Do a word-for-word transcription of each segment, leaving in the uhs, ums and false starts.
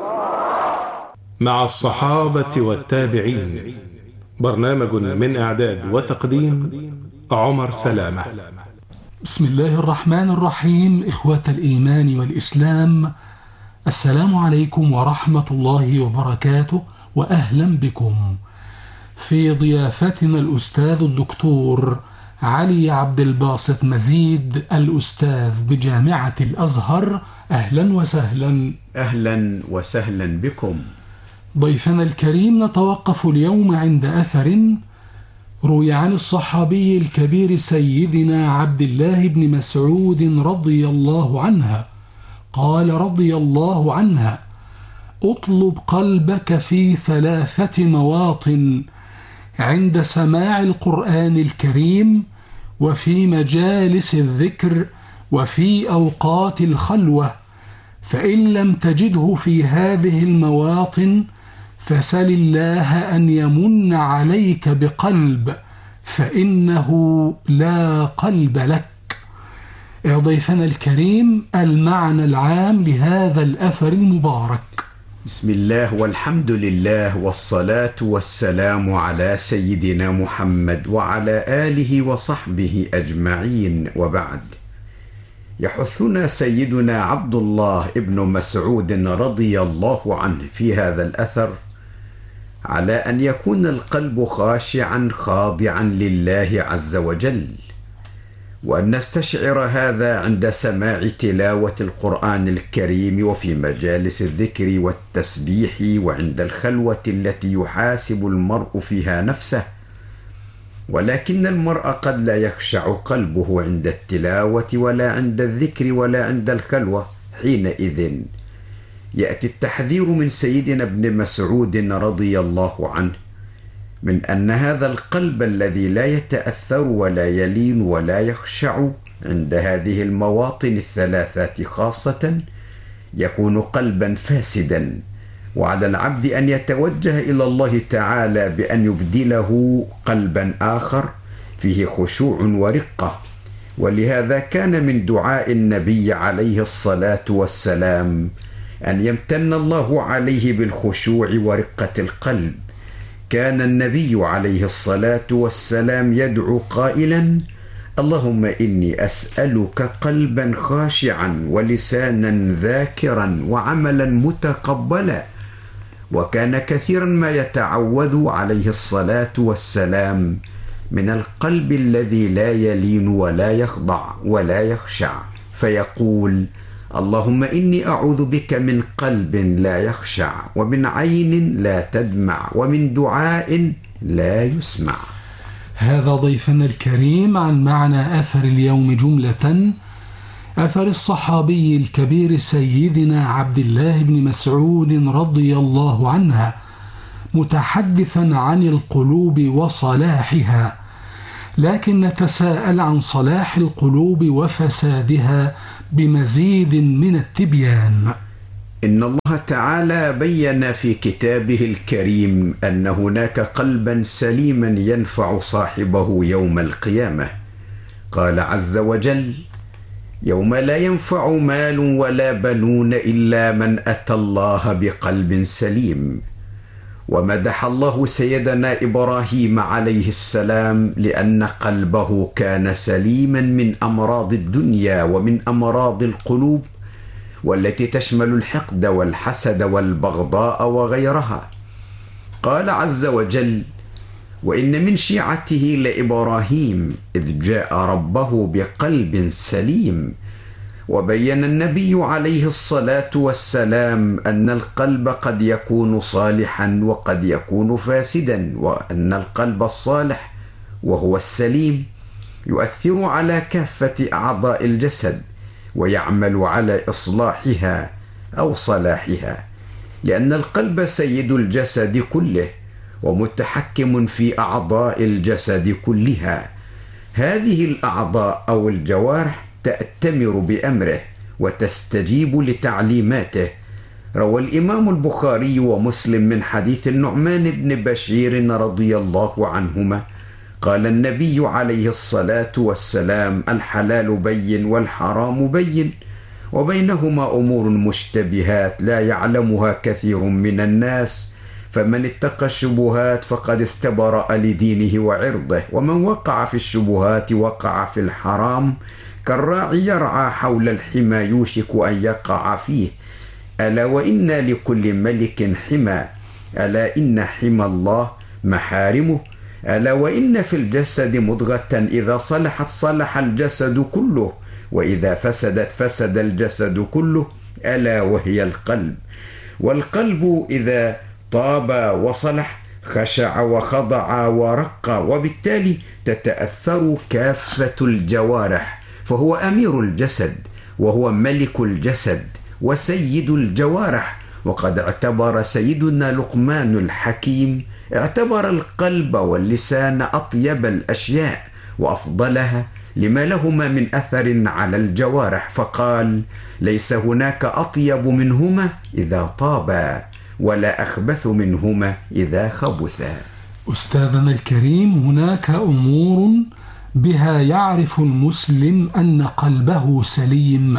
مع الصحابة والتابعين، برنامج من إعداد وتقديم عمر سلامة. بسم الله الرحمن الرحيم. إخوة الإيمان والإسلام، السلام عليكم ورحمة الله وبركاته، وأهلا بكم في ضيافتنا الأستاذ الدكتور علي عبد الباسط مزيد، الأستاذ بجامعة الأزهر. أهلا وسهلا. أهلا وسهلا بكم. ضيفنا الكريم، نتوقف اليوم عند أثر روي عن الصحابي الكبير سيدنا عبد الله بن مسعود رضي الله عنه قال رضي الله عنها: اطلب قلبك في ثلاثة مواطن: عند سماع القرآن الكريم، وفي مجالس الذكر، وفي أوقات الخلوة. فإن لم تجده في هذه المواطن فسل الله أن يمن عليك بقلب، فإنه لا قلب لك. يا ضيفنا الكريم، المعنى العام لهذا الأثر المبارك. بسم الله والحمد لله والصلاة والسلام على سيدنا محمد وعلى آله وصحبه أجمعين، وبعد. يحثنا سيدنا عبد الله ابن مسعود رضي الله عنه في هذا الأثر على أن يكون القلب خاشعا خاضعا لله عز وجل، وأن نستشعر هذا عند سماع تلاوة القرآن الكريم، وفي مجالس الذكر والتسبيح، وعند الخلوة التي يحاسب المرء فيها نفسه. ولكن المرء قد لا يخشع قلبه عند التلاوة ولا عند الذكر ولا عند الخلوة. حينئذ يأتي التحذير من سيدنا ابن مسعود رضي الله عنه من أن هذا القلب الذي لا يتأثر ولا يلين ولا يخشع عند هذه المواطن الثلاثات خاصة يكون قلبا فاسدا، وعلى العبد أن يتوجه إلى الله تعالى بأن يبدله قلبا آخر فيه خشوع ورقة. ولهذا كان من دعاء النبي عليه الصلاة والسلام أن يمتن الله عليه بالخشوع ورقة القلب. كان النبي عليه الصلاة والسلام يدعو قائلا: اللهم إني أسألك قلبا خاشعا ولسانا ذاكرا وعملا متقبلا. وكان كثيرا ما يتعوذ عليه الصلاة والسلام من القلب الذي لا يلين ولا يخضع ولا يخشع، فيقول: اللهم إني أعوذ بك من قلب لا يخشع، ومن عين لا تدمع، ومن دعاء لا يسمع. هذا ضيفنا الكريم عن معنى أثر اليوم جملة، أثر الصحابي الكبير سيدنا عبد الله بن مسعود رضي الله عنه، متحدثا عن القلوب وصلاحها. لكن نتساءل عن صلاح القلوب وفسادها بمزيد من التبيان. إن الله تعالى بين في كتابه الكريم أن هناك قلبا سليما ينفع صاحبه يوم القيامة. قال عز وجل: يوم لا ينفع مال ولا بنون إلا من أتى الله بقلب سليم. ومدح الله سيدنا إبراهيم عليه السلام لأن قلبه كان سليما من أمراض الدنيا ومن أمراض القلوب، والتي تشمل الحقد والحسد والبغضاء وغيرها. قال عز وجل: وإن من شيعته لإبراهيم إذ جاء ربه بقلب سليم. وبين النبي عليه الصلاة والسلام أن القلب قد يكون صالحا وقد يكون فاسدا، وأن القلب الصالح وهو السليم يؤثر على كافة أعضاء الجسد ويعمل على إصلاحها أو صلاحها، لأن القلب سيد الجسد كله ومتحكم في أعضاء الجسد كلها. هذه الأعضاء أو الجوارح تأتمر بأمره وتستجيب لتعليماته. روى الإمام البخاري ومسلم من حديث النعمان بن بشير رضي الله عنهما قال النبي عليه الصلاة والسلام: الحلال بين والحرام بين، وبينهما أمور مشتبهات لا يعلمها كثير من الناس، فمن اتقى الشبهات فقد استبرأ لدينه وعرضه، ومن وقع في الشبهات وقع في الحرام، كالراعي يرعى حول الحمى يوشك أن يقع فيه. ألا وإن لكل ملك حمى، ألا إن حمى الله محارمه. ألا وإن في الجسد مضغة إذا صلحت صلح الجسد كله، وإذا فسدت فسد الجسد كله، ألا وهي القلب. والقلب إذا طاب وصلح خشع وخضع ورق، وبالتالي تتأثر كافة الجوارح، فهو أمير الجسد وهو ملك الجسد وسيد الجوارح. وقد اعتبر سيدنا لقمان الحكيم اعتبر القلب واللسان أطيب الأشياء وأفضلها لما لهما من أثر على الجوارح، فقال: ليس هناك أطيب منهما إذا طابا، ولا أخبث منهما إذا خبثا. أستاذنا الكريم، هناك أمور بها يعرف المسلم أن قلبه سليم،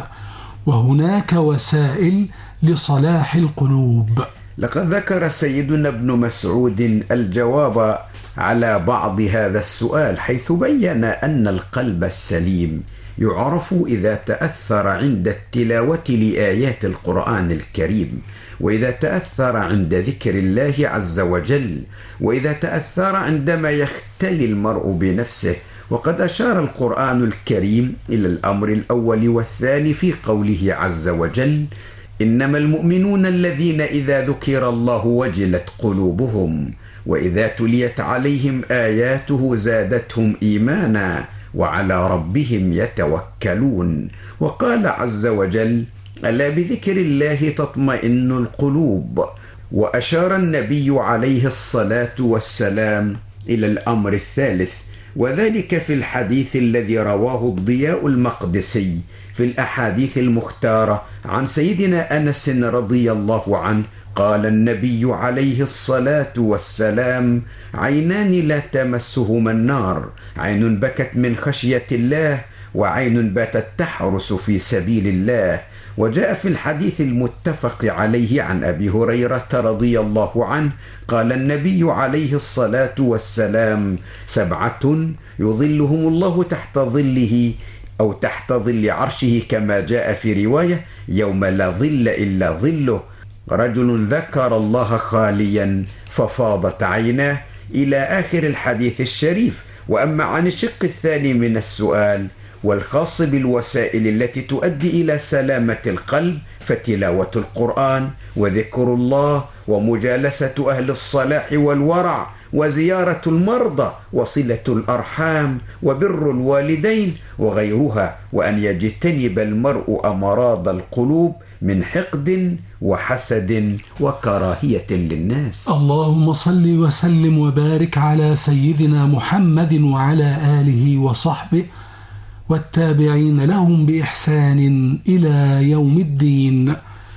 وهناك وسائل لصلاح القلوب. لقد ذكر سيدنا ابن مسعود الجواب على بعض هذا السؤال، حيث بين أن القلب السليم يعرف إذا تأثر عند التلاوة لآيات القرآن الكريم، وإذا تأثر عند ذكر الله عز وجل، وإذا تأثر عندما يختلي المرء بنفسه. وقد أشار القرآن الكريم إلى الأمر الأول والثاني في قوله عز وجل: إنما المؤمنون الذين إذا ذكر الله وجلت قلوبهم وإذا تليت عليهم آياته زادتهم إيمانا وعلى ربهم يتوكلون. وقال عز وجل: ألا بذكر الله تطمئن القلوب. وأشار النبي عليه الصلاة والسلام إلى الأمر الثالث، وذلك في الحديث الذي رواه الضياء المقدسي في الأحاديث المختارة عن سيدنا أنس رضي الله عنه، قال النبي عليه الصلاة والسلام: عينان لا تمسهما النار، عين بكت من خشية الله، وعين باتت تحرس في سبيل الله. وجاء في الحديث المتفق عليه عن أبي هريرة رضي الله عنه قال النبي عليه الصلاة والسلام: سبعة يظلهم الله تحت ظله أو تحت ظل عرشه، كما جاء في رواية: يوم لا ظل إلا ظله، رجل ذكر الله خاليا ففاضت عيناه، إلى آخر الحديث الشريف. وأما عن الشق الثاني من السؤال والخاص بالوسائل التي تؤدي إلى سلامة القلب، فتلاوة القرآن وذكر الله ومجالسة أهل الصلاح والورع وزيارة المرضى وصلة الأرحام وبر الوالدين وغيرها، وأن يجتنب المرء أمراض القلوب من حقد وحسد وكراهية للناس. اللهم صل وسلم وبارك على سيدنا محمد وعلى آله وصحبه والتابعين لهم بإحسان إلى يوم الدين.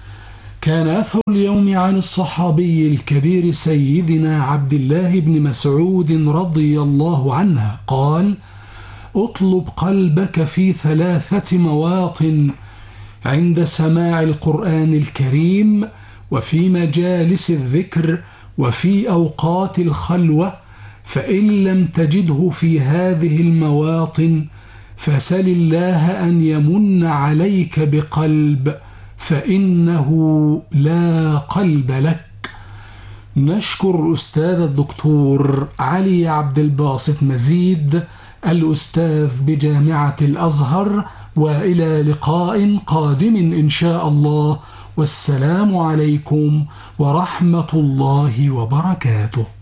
كان أثر اليوم عن الصحابي الكبير سيدنا عبد الله بن مسعود رضي الله عنه قال: اطلب قلبك في ثلاثة مواطن: عند سماع القرآن الكريم، وفي مجالس الذكر، وفي أوقات الخلوة. فإن لم تجده في هذه المواطن فسل الله أن يمن عليك بقلب، فإنه لا قلب لك. نشكر الأستاذ الدكتور علي عبد الباسط مزيد، الأستاذ بجامعة الأزهر، وإلى لقاء قادم إن شاء الله، والسلام عليكم ورحمة الله وبركاته.